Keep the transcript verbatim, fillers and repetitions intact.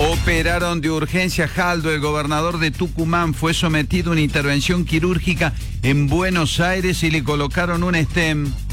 Operaron de urgencia a Jaldo. El gobernador de Tucumán fue sometido a una intervención quirúrgica en Buenos Aires y le colocaron un stem.